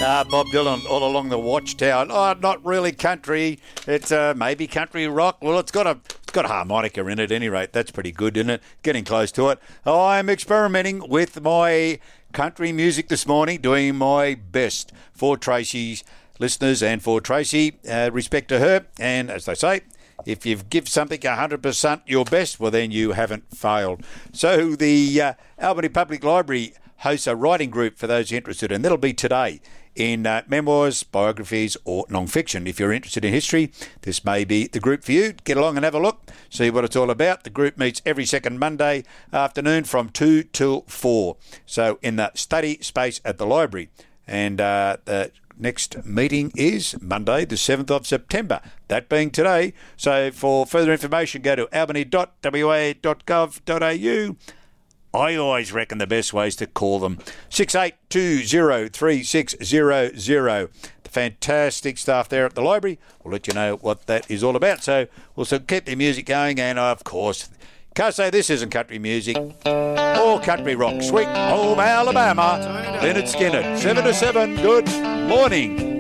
Bob Dylan, All Along the Watchtower. Oh, not really country. It's maybe country rock. Well, it's got a harmonica in it at any rate. That's pretty good, isn't it? Getting close to it. I'm experimenting with my country music this morning, doing my best for Tracy's listeners and for Tracy. Respect to her. And as they say, if you give something 100% your best, well, then you haven't failed. So the Albany Public Library hosts a writing group for those interested, and that'll be today in memoirs, biographies or non-fiction. If you're interested in history, this may be the group for you. Get along and have a look, see what it's all about. The group meets every second Monday afternoon from 2 till 4. So in the study space at the library. And the next meeting is Monday, the 7th of September, that being today. So for further information, go to albany.wa.gov.au. I always reckon the best way is to call them 68203600. The fantastic staff there at the library will let you know what that is all about. So we'll keep the music going, and of course, can't say this isn't country music or country rock. Sweet Home Alabama, Leonard Skinner, 7 to 7. Good morning.